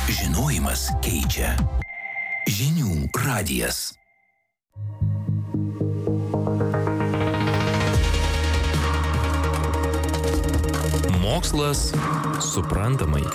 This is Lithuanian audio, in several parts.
Žinojimas keičia. Žinių radijas. Mokslas suprantamai.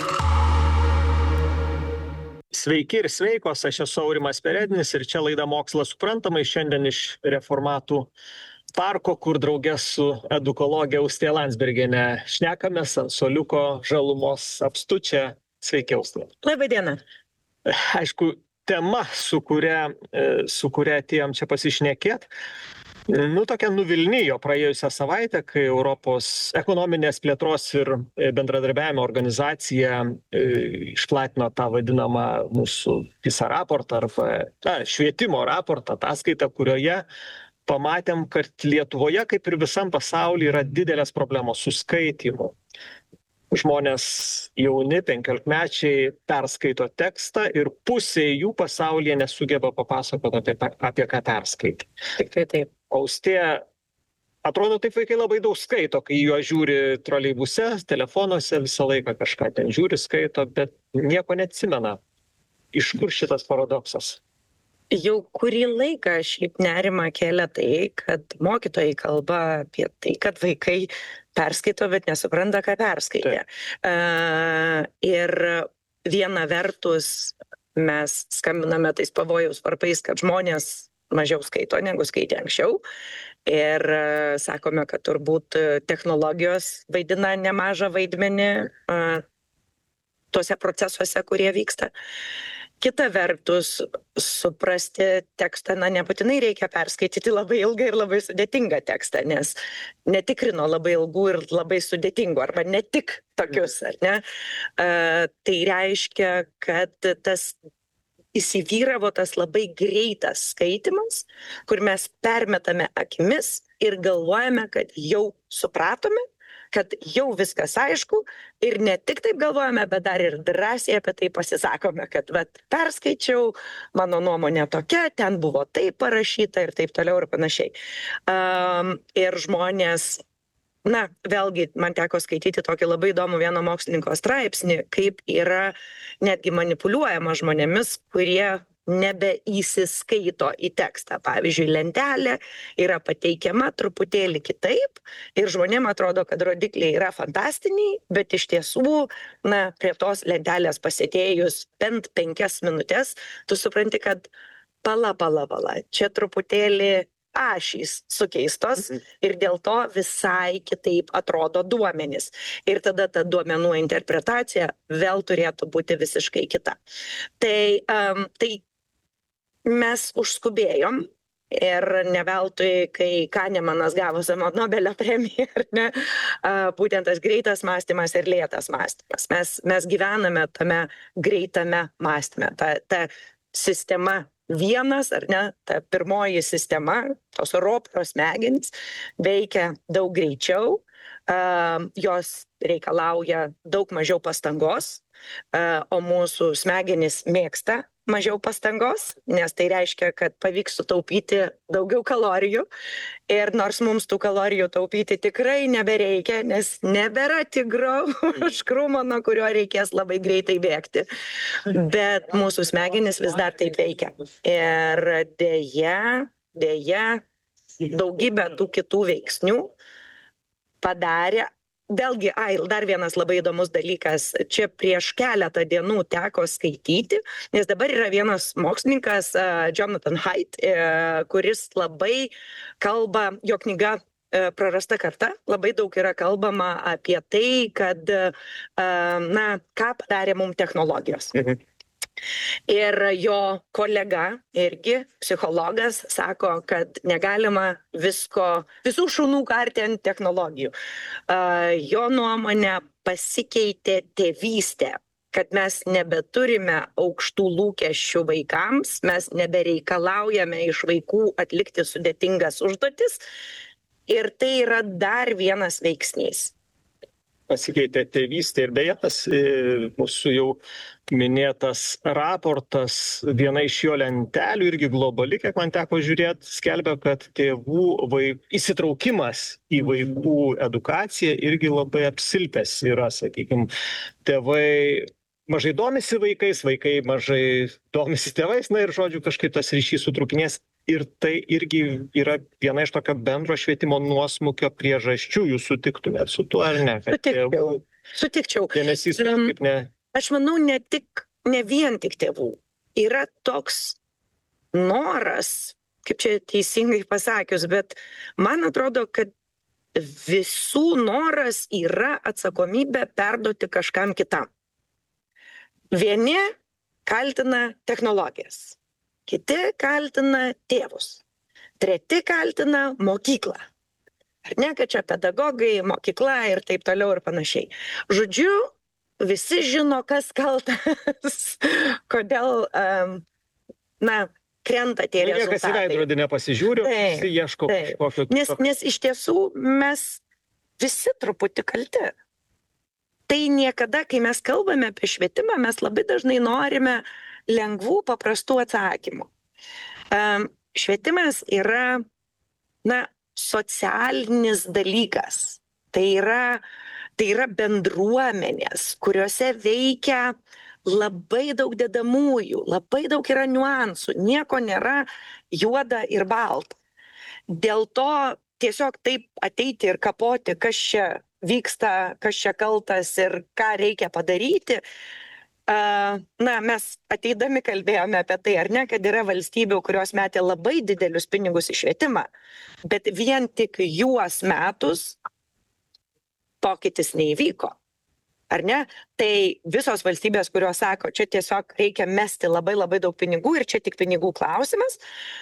Sveiki ir sveikos, aš esu Aurimas Perednis ir čia laida Mokslas suprantamai, šiandien iš Reformatų parko, kur drauge su edukologė Austėja Landsbergienė šnekamės ant suoliuko žalumos apstu čia. Sveiki, Austėja. Labą dieną. Aišku, tema, su kuria atėjom čia pasišnekėt, tokia nuvilnijo praėjusią savaitę, kai Europos ekonominės plėtros ir bendradarbiavimo organizacija išplatino tą vadinamą mūsų PISA raportą arba švietimo raportą, ataskaitą, kurioje pamatėm, kad Lietuvoje, kaip ir visam pasaulyje, yra didelės problemos su skaitymu. Žmonės jauni, 15-mečiai perskaito tekstą ir pusė jų pasaulyje nesugeba papasakoti apie ką perskaitė. Tikrai taip. Austėja, atrodo, taip vaikai labai daug skaito, kai juo žiūri troleibuse, telefonuose, visą laiką kažką ten žiūri, skaito, bet nieko neatsimena. Iš kur šitas paradoksas? Jau kurį laiką šiaip nerimą kelia tai, kad mokytojai kalba apie tai, kad vaikai perskaito, bet nesupranta, ką perskaitė. Ir viena vertus mes skambiname tais pavojaus varpais, kad žmonės mažiau skaito, negu skaitė anksčiau. Ir sakome, kad turbūt technologijos vaidina nemažą vaidmenį tuose procesuose, kurie vyksta. Kita vertus, suprasti tekstą, nebūtinai reikia perskaityti labai ilgą ir labai sudėtingą tekstą, nes netikrino labai ilgų ir labai sudėtingų, arba ne tik tokius, ar ne? Tai reiškia, kad tas įsivyravo tas labai greitas skaitimas, kur mes permetame akimis ir galvojame, kad jau supratome, kad jau viskas aišku ir ne tik taip galvojame, bet dar ir drąsiai apie tai pasisakome, kad perskaičiau, mano nuomonė tokia, ten buvo taip parašyta ir taip toliau ir panašiai. Ir žmonės, vėlgi man teko skaityti tokį labai įdomų vieno mokslininko straipsnį, kaip yra netgi manipuliuojama žmonėmis, kurie nebeįsiskaito į tekstą. Pavyzdžiui, lentelė yra pateikiama truputėlį kitaip ir žmonėm atrodo, kad rodikliai yra fantastiniai, bet iš tiesų, prie tos lentelės pasėdėjus bent 5 minutės, tu supranti, kad pala, čia truputėlį ašys sukeistos ir dėl to visai kitaip atrodo duomenys. Ir tada ta duomenų interpretacija vėl turėtų būti visiškai kita. Tai mes užskubėjom ir ne veltui, kai Kanemanas gavo Nobelio premiją, ar ne, būtent tas greitas mąstymas ir lėtas mąstymas. Mes gyvename tame greitame mąstyme. Ta sistema vienas, ar ne, ta pirmoji sistema, tos roplios smegenys, veikia daug greičiau, jos reikalauja daug mažiau pastangos, o mūsų smegenys mėgsta mažiau pastangos, nes tai reiškia, kad pavyks sutaupyti daugiau kalorijų. Ir nors mums tų kalorijų taupyti tikrai nebereikia, nes nebėra tigro už krūmo, nuo kurio reikės labai greitai bėgti. Bet mūsų smegenys vis dar taip veikia. Ir dėja, daugybė tų kitų veiksnių padarė. Vėlgi, dar vienas labai įdomus dalykas, čia prieš keletą dienų teko skaityti, nes dabar yra vienas mokslininkas, Jonathan Haidt, kuris labai kalba, jo knyga Prarasta karta, labai daug yra kalbama apie tai, kad, ką padarė mums technologijos. Ir jo kolega, irgi psichologas, sako, kad negalima visų šunų karti ant technologijų. Jo nuomonė pasikeitė tėvystė, kad mes nebeturime aukštų lūkesčių vaikams, mes nebereikalaujame iš vaikų atlikti sudėtingas užduotis. Ir tai yra dar vienas veiksnys. Pasikeitė tėvystė ir beje tas mūsų jau minėtas raportas, viena iš jo lentelių irgi globali, kiek man teko žiūrėti, skelbia, kad tėvų įsitraukimas į vaikų edukaciją irgi labai apsilpęs yra, sakykime, tėvai mažai domisi vaikais, vaikai mažai domisi tėvais, na ir žodžiu kažkaip tas ryšys sutrūkinės. Ir tai irgi yra viena iš tokio bendro švietimo nuosmukio priežasčių. Jūs sutiktumėt su tuo ar ne? Sutikčiau. Dėmesys kaip ne. Aš manau, ne vien tik tėvų. Yra toks noras, kaip čia teisingai pasakius, bet man atrodo, kad visų noras yra atsakomybę perduoti kažkam kitam. Vieni kaltina technologijas, kiti kaltina tėvus, treti kaltina mokyklą. Ar ne, kad čia pedagogai, mokykla ir taip toliau ir panašiai. Žodžiu, visi žino, kas kaltas, kodėl, krenta tie rezultatai. Niekas į veidrodį nepasižiūri, visi ieško kažkokio. Nes iš tiesų mes visi truputį kalti. Tai niekada, kai mes kalbame apie švietimą, mes labai dažnai norime lengvų, paprastų atsakymų. Švietimas yra, socialinis dalykas. Tai yra bendruomenės, kuriuose veikia labai daug dedamųjų, labai daug yra niuansų, nieko nėra juoda ir balta. Dėl to tiesiog taip ateiti ir kapoti, kas čia vyksta, kas čia kaltas ir ką reikia padaryti. Mes ateidami kalbėjome apie tai, ar ne, kad yra valstybių, kurios metė labai didelius pinigus į švietimą, bet vien tik juos metus pokytis neįvyko. Ar ne? Tai visos valstybės, kurios sako, čia tiesiog reikia mesti labai labai daug pinigų ir čia tik pinigų klausimas.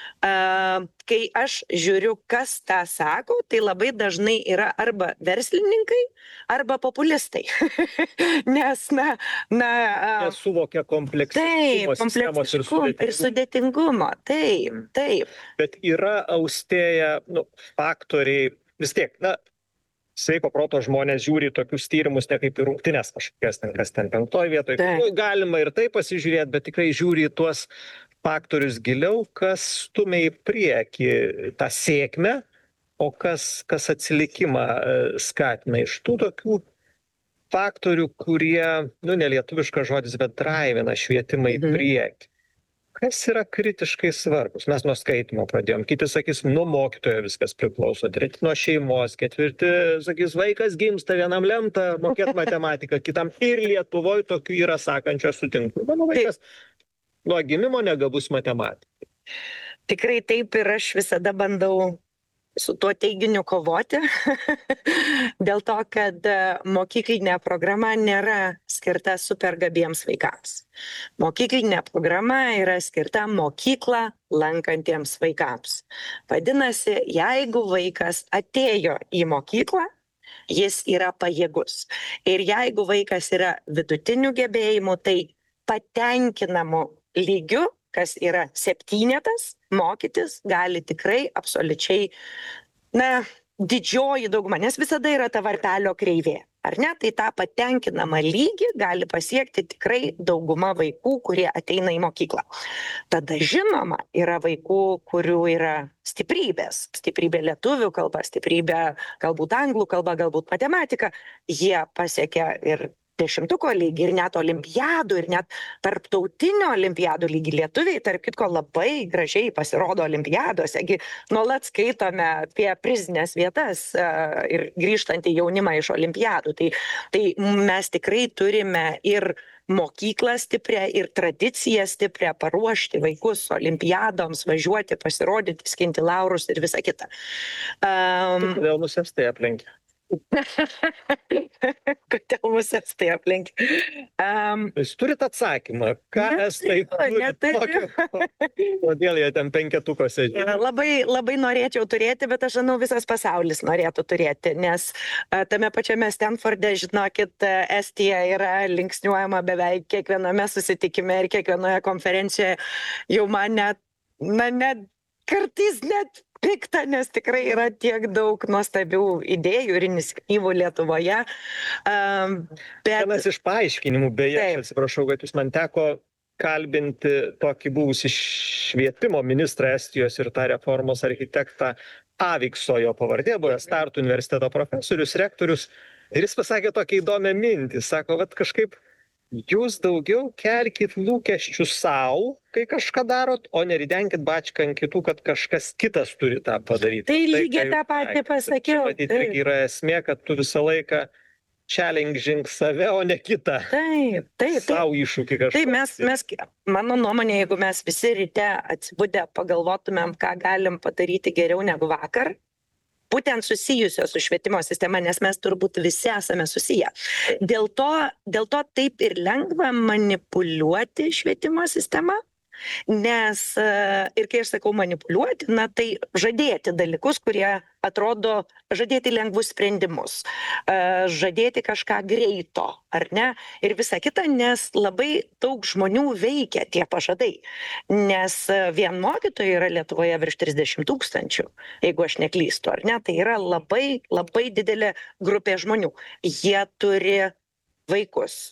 Kai aš žiūriu, kas tą sako, tai labai dažnai yra arba verslininkai, arba populistai. Nes, nesuvokia kompleksiškumo ir sudėtingumo. Taip. Bet yra austėja faktoriai, vis tiek, sveiko proto žmonės žiūri tokius tyrimus, ne kaip į rungtynes kažkokias, kas ten 5 vietoje. Galima ir tai pasižiūrėti, bet tikrai žiūri į tuos faktorius giliau, kas stumia į priekį tą sėkmę, o kas atsilikimą skatina iš tų tokių faktorių, kurie, nelietuviškas žodis, bet draivina švietimą į priekį. Kas yra kritiškai svarbus? Mes nuo skaitimo pradėjom. Kiti sakys, nuo mokytojo viskas priklauso. Treti nuo šeimos. Ketvirti sakys, vaikas gimsta, vienam lemta mokėti matematiką, kitam. Ir Lietuvoje tokių yra sakančių, aš sutinku. Mano vaikas nuo gimimo negabus matematikai. Tikrai taip ir aš visada bandau su tuo teiginiu kovoti. Dėl to, kad mokyklinė programa nėra skirta supergabiems vaikams. Mokyklinė programa yra skirta mokyklą lankantiems vaikams. Vadinasi, jeigu vaikas atėjo į mokyklą, jis yra pajėgus. Ir jeigu vaikas yra vidutinių gebėjimų, tai patenkinamu lygiu, kas yra 7, mokytis gali tikrai absoliučiai, didžioji dauguma, nes visada yra ta varpelio kreivė, ar ne? Tai tą patenkinamą lygį gali pasiekti tikrai dauguma vaikų, kurie ateina į mokyklą. Tada žinoma, yra vaikų, kurių yra stiprybės. Stiprybė lietuvių kalba, stiprybė galbūt anglų kalba, galbūt matematika. Jie pasiekia ir 10 lygį, ir net olimpiadų, ir net tarptautinio olimpiadų lygį. Lietuviai, tarp kitko, labai gražiai pasirodo olimpiadose. Nuolat skaitome apie prizinės vietas ir grįžtantį jaunimą iš olimpiadų. Tai mes tikrai turime ir mokyklą stiprią, ir tradiciją stiprią paruošti vaikus olimpiadoms, važiuoti, pasirodyti, skinti laurus ir visa kita. Kodėl mus estai aplenkia? Kodėl mus estai aplenkia? Jūs turit atsakymą, ką estai turi? Kodėl jie ten 5-tukuose? Labai norėčiau turėti, bet aš žinau, visas pasaulis norėtų turėti, nes tame pačiame Stanforde, žinokit, Estija yra linksniuojama beveik kiekviename susitikime ir kiekvienoje konferencijoje. Jau man net kartais net pikta, nes tikrai yra tiek daug nuostabių idėjų ir iniciatyvų Lietuvoje. Vienas iš paaiškinimų, beje, aš atsiprašau, kad jūs man teko kalbinti tokį buvusį švietimo ministrą Estijos ir tą reformos architektą Avikso, jo pavardė, buvęs Tartu universiteto profesorius, rektorius, ir jis pasakė tokią įdomią mintį. Sako, kažkaip jūs daugiau kelkit lūkesčius sau, kai kažką darot, o neridenkit bačką ant kitų, kad kažkas kitas turi tą padaryti. Tai lygiai ką jūs tą patį sakėt. pasakiau. Čia matyt irgi yra esmė, kad tu visą laiką challenging save, o ne kitą. Taip. Sau iššūkį kažką. Tai mano nuomonė, jeigu mes visi ryte atsibudę pagalvotumėm, ką galim padaryti geriau negu vakar, būtent susijusios su švietimo sistema, nes mes turbūt visi esame susiję. Dėl to taip ir lengva manipuliuoti švietimo sistemą, nes ir kai aš sakau manipuliuoti, tai žadėti dalykus, kurie atrodo, žadėti lengvus sprendimus, žadėti kažką greito, ar ne, ir visa kita, nes labai daug žmonių veikia tie pažadai, nes vien mokytojai yra Lietuvoje virš 30 000, jeigu aš neklystu, ar ne, tai yra labai, labai didelė grupė žmonių. Jie turi vaikus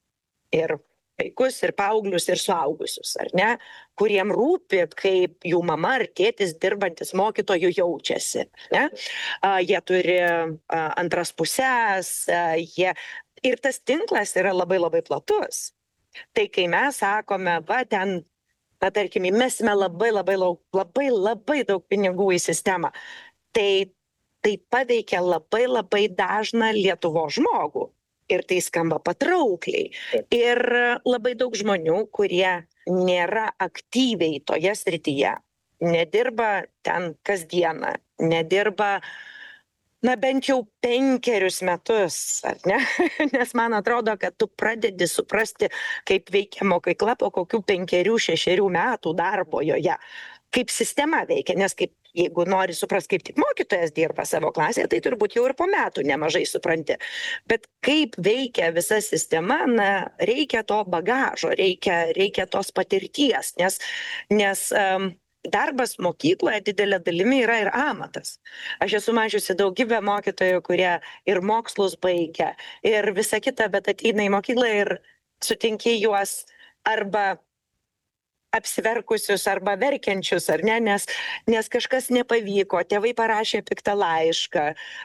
ir paauglius, ir suaugusius, ar ne, kuriem rūpi, kaip jų mama ar tėtis dirbantis mokytojų jaučiasi. Ne? Jie turi antras pusės, ir tas tinklas yra labai labai platus. Tai kai mes sakome, tarkim, įmesime labai daug pinigų į sistemą, tai paveikia labai dažną Lietuvos žmogų. Ir tai skamba patraukliai. Ir labai daug žmonių, kurie nėra aktyviai toje srityje, nedirba ten kasdieną, nedirba, bent jau 5 metus, ar ne? Nes man atrodo, kad tu pradedi suprasti, kaip veikia mokykla po kokių 5-6 metų darbo joje. Kaip sistema veikia, nes jeigu nori suprasti, kaip tik mokytojas dirba savo klasėje, tai turbūt jau ir po metų nemažai supranti. Bet kaip veikia visa sistema, reikia to bagažo, reikia tos patirties, nes darbas mokykloje didelė dalimi yra ir amatas. Aš esu mačiusi daugybę mokytojų, kurie ir mokslus baigia, ir visa kita, bet ateina į mokyklą ir sutinki juos arba apsiverkusius arba verkiančius, ar ne, nes kažkas nepavyko, tėvai parašė piktą laišką,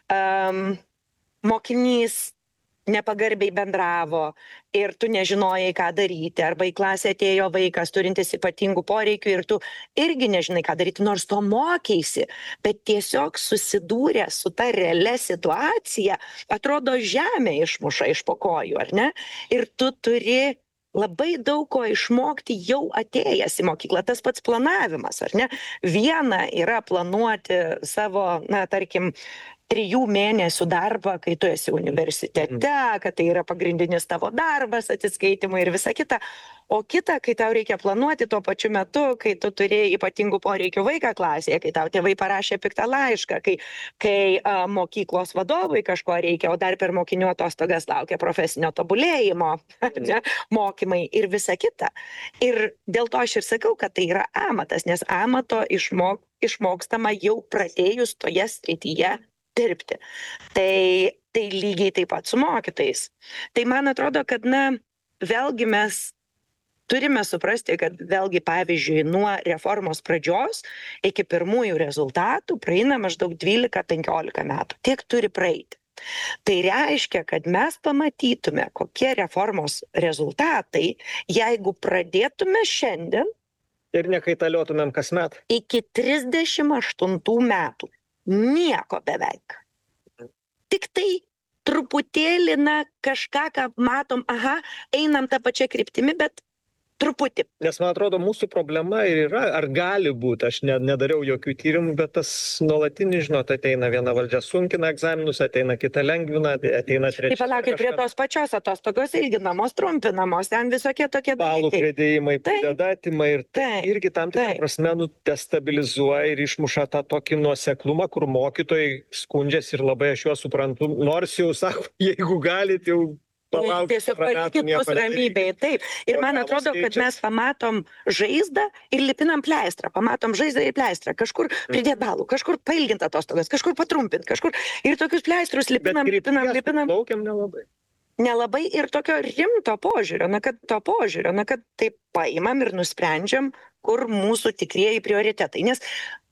mokinys nepagarbiai bendravo ir tu nežinojai, ką daryti, arba į klasę atėjo vaikas turintis ypatingų poreikių ir tu irgi nežinai, ką daryti, nors to mokeisi, bet tiesiog susidūrė su ta realia situacija, atrodo žemė išmuša iš po kojų, ar ne, ir tu turi labai daug ko išmokti jau atėjęs į mokyklą, tas pats planavimas, ar ne? Viena yra planuoti savo, tarkim, 3 mėnesių darbą, kai tu esi universitete, kad tai yra pagrindinis tavo darbas, atsiskaitimai ir visa kita. O kita, kai tau reikia planuoti tuo pačiu metu, kai tu turi ypatingų poreikių vaiką klasėje, kai tau tėvai parašė piktą laišką, kai mokyklos vadovui kažko reikia, o dar per mokinių atostogas laukia profesinio tobulėjimo, mokymai ir visa kita. Ir dėl to aš ir sakau, kad tai yra amatas, nes amato išmokstama jau pradėjus toje srityje dirbti. Tai lygiai taip pat su mokytojais. Tai man atrodo, kad vėlgi mes turime suprasti, kad vėlgi pavyzdžiui nuo reformos pradžios iki pirmųjų rezultatų praeina maždaug 12-15 metų. Tiek turi praeiti. Tai reiškia, kad mes pamatytume, kokie reformos rezultatai, jeigu pradėtume šiandien ir nekaitaliotumėm kasmet. Iki 38 metų. Nieko beveik. Tik tai truputėlį, kažką, ką matom, einam tą pačią kryptimį, bet truputį. Nes man atrodo, mūsų problema ir yra, ar gali būti, aš nedariau jokių tyrimų, bet tas nuolatinis, ateina viena valdžia sunkina egzaminus, ateina kita lengvina, ateina trečia. Tai palaukit, prie tos pačios atostogos ilginamos, trumpinamos, ten visokie tokie dalykai. Balų pridėjimai, pridėdatimai ir tai irgi tam tikrą prasme destabilizuoja ir išmuša tą tokį nuoseklumą, kur mokytojai skundžiasi ir labai aš juos suprantu, nors jau sako, jeigu galit jau tiesiog palikit mus ramybėj, taip. Ir man atrodo, kad mes pamatom žaizdą ir lipinam pleistrą, pamatom žaizdą ir pleistrą, kažkur pridėt balų, kažkur pailgint atostogas, kažkur patrumpint, kažkur ir tokius pleistrus lipinam. Laukiam Nelabai ir tokio rimto požiūrio, kad taip paimam ir nusprendžiam, kur mūsų tikrieji prioritetai. Nes